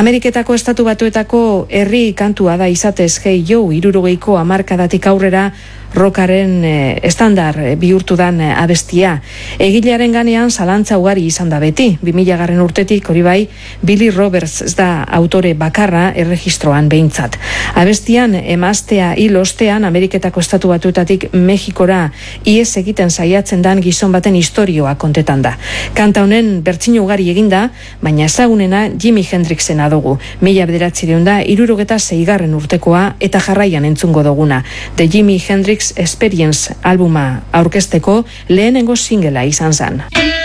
Ameriketako Estatu Batuetako herri kantua da izatez Hey Joe 60ko hamarkadatik aurrera rockaren estandar bihurtu dan abestia. Egilearen ganean zalantza ugari izan da beti. 2000 urtetik hori bai, Billy Roberts da autore bakarra erregistroan behintzat. Abestian emaztea hil ostean Ameriketako Estatu Batuetatik Mexikora ihes egiten saiatzen dan gizon baten istorioa kontetan da. Kanta honen bertsio ugari eginda, baina ezagunena Jimi Hendrixena dugu. 1966 urtekoa eta jarraian entzungo duguna. The Jimi Hendrix Experience albuma aurkezteko lehenengo singela izan zen.